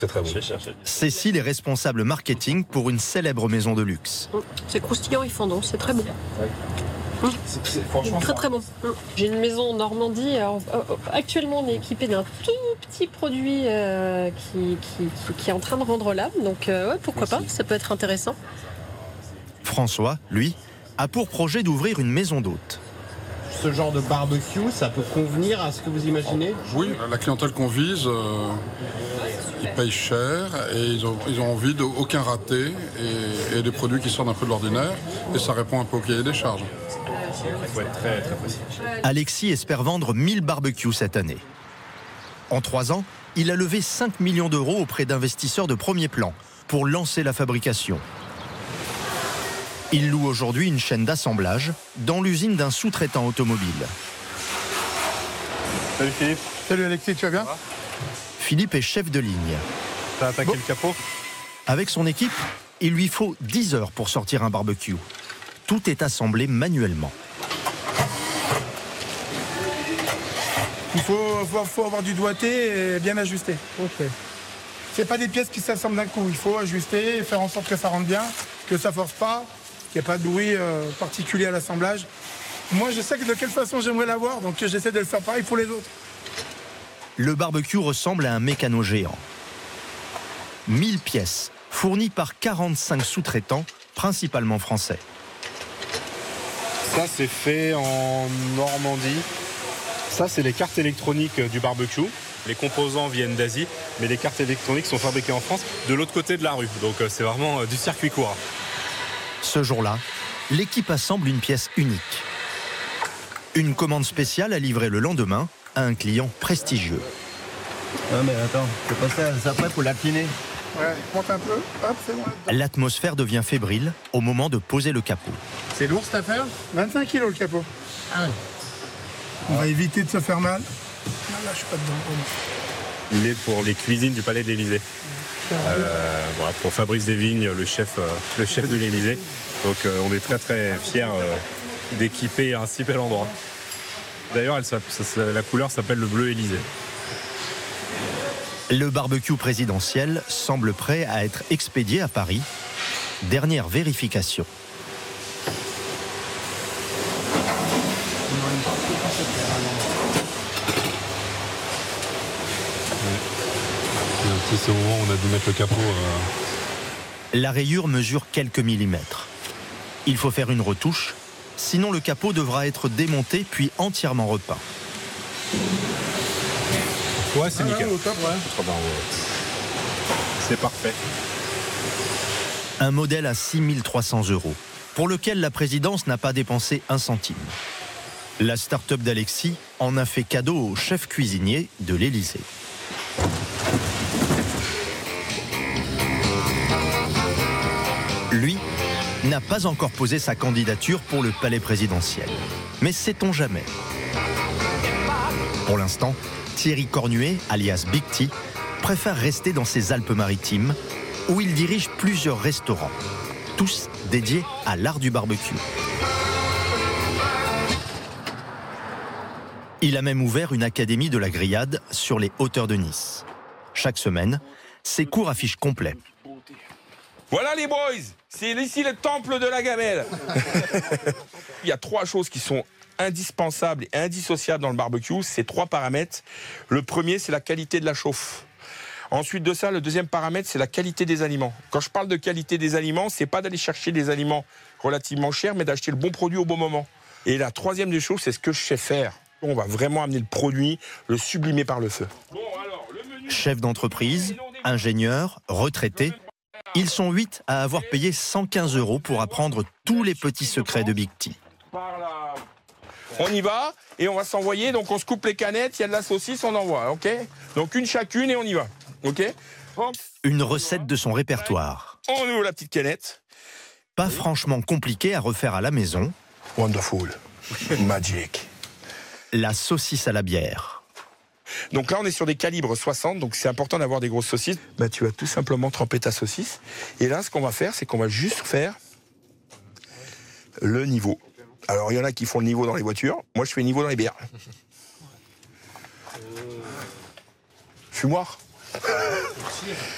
C'est très bon. Cécile est responsable marketing pour une célèbre maison de luxe. C'est croustillant et fondant, c'est très bon. Franchement, Très très bon. J'ai une maison en Normandie. Alors, actuellement, on est équipé d'un tout petit produit qui est en train de rendre l'âme. Donc, ouais, pourquoi pas, ça peut être intéressant. François, lui, a pour projet d'ouvrir une maison d'hôtes. Ce genre de barbecue, ça peut convenir à ce que vous imaginez? Oui, la clientèle qu'on vise, ils payent cher et ils ont envie d'aucun raté et des produits qui sortent un peu de l'ordinaire. Et ça répond un peu au cahier des charges. il faut être très très précis. Alexis espère vendre 1000 barbecues cette année. En 3 ans, il a levé 5 millions d'euros auprès d'investisseurs de premier plan pour lancer la fabrication. Il loue aujourd'hui une chaîne d'assemblage dans l'usine d'un sous-traitant automobile. Salut Philippe. Salut Alexis, tu vas bien? Philippe est chef de ligne. T'as attaqué le capot? Avec son équipe, il lui faut 10 heures pour sortir un barbecue. Tout est assemblé manuellement. Il faut avoir du doigté et bien ajusté. Okay. C'est pas des pièces qui s'assemblent d'un coup. Il faut ajuster et faire en sorte que ça rentre bien, que ça force pas, qu'il n'y ait pas de bruit particulier à l'assemblage. Moi, je sais de quelle façon j'aimerais l'avoir, donc j'essaie de le faire pareil pour les autres. Le barbecue ressemble à un mécano géant. 1000 pièces, fournies par 45 sous-traitants, principalement français. Ça, c'est fait en Normandie. Ça, c'est les cartes électroniques du barbecue. Les composants viennent d'Asie, mais les cartes électroniques sont fabriquées en France, de l'autre côté de la rue. Donc c'est vraiment du circuit court. Ce jour-là, l'équipe assemble une pièce unique. Une commande spéciale à livrer le lendemain à un client prestigieux. Ah mais attends, c'est pas ça, c'est après pour l'incliner. Ouais, monte un peu, hop, c'est bon. L'atmosphère devient fébrile au moment de poser le capot. C'est lourd cette affaire? 25 kilos le capot. Ah ouais. On va éviter de se faire mal. Là, je suis pas dedans. Il est pour les cuisines du Palais de l'Élysée. Voilà, pour Fabrice Desvignes, le chef de l'Élysée. Donc on est très très fiers d'équiper un si bel endroit. D'ailleurs, la couleur s'appelle le bleu Élysée. Le barbecue présidentiel semble prêt à être expédié à Paris. Dernière vérification. C'est au moment où on a dû mettre le capot. La rayure mesure quelques millimètres. Il faut faire une retouche, sinon le capot devra être démonté puis entièrement repeint. Ouais, c'est nickel. Au top, ouais. C'est parfait. Un modèle à 6300 €, pour lequel la présidence n'a pas dépensé un centime. La start-up d'Alexis en a fait cadeau au chef cuisinier de l'Élysée. Lui n'a pas encore posé sa candidature pour le palais présidentiel. Mais sait-on jamais? Pour l'instant, Thierry Cornuet, alias Big T, préfère rester dans ses Alpes-Maritimes, où il dirige plusieurs restaurants, tous dédiés à l'art du barbecue. Il a même ouvert une académie de la grillade sur les hauteurs de Nice. Chaque semaine, ses cours affichent complets. Voilà les boys, c'est ici le temple de la gamelle. Il y a 3 choses qui sont indispensables et indissociables dans le barbecue, c'est 3 paramètres. Le premier, c'est la qualité de la chauffe. Ensuite de ça, le deuxième paramètre, c'est la qualité des aliments. Quand je parle de qualité des aliments, c'est pas d'aller chercher des aliments relativement chers, mais d'acheter le bon produit au bon moment. Et la troisième des choses, c'est ce que je sais faire. On va vraiment amener le produit, le sublimer par le feu. Chef d'entreprise, ingénieur, retraité, ils sont 8 à avoir payé 115 € pour apprendre tous les petits secrets de Big T. On y va et on va s'envoyer. Donc on se coupe les canettes, il y a de la saucisse, on envoie, ok? Donc une chacune et on y va, ok? Une recette de son répertoire. On ouvre la petite canette. Pas franchement compliqué à refaire à la maison. Wonderful, magic. La saucisse à la bière. Donc là, on est sur des calibres 60, donc c'est important d'avoir des grosses saucisses. Bah, tu vas tout simplement tremper ta saucisse. Et là, ce qu'on va faire, c'est qu'on va juste faire le niveau. Alors, il y en a qui font le niveau dans les voitures. Moi, je fais le niveau dans les bières. Fumoir.